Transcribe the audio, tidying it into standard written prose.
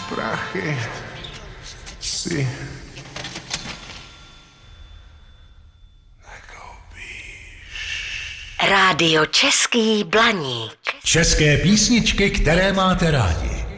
prachy si Rádio Český Blaník. České písničky, které máte rádi.